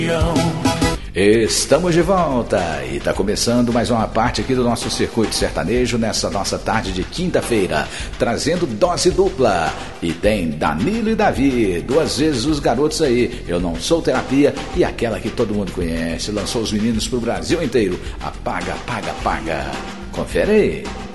Estamos de volta e está começando mais uma parte aqui do nosso Circuito Sertanejo nessa nossa tarde de quinta-feira, trazendo dose dupla. E tem Danilo e Davi, duas vezes os garotos aí, Eu Não Sou Terapia e aquela que todo mundo conhece, lançou os meninos pro Brasil inteiro, Apaga, Apaga, Apaga. Confere aí.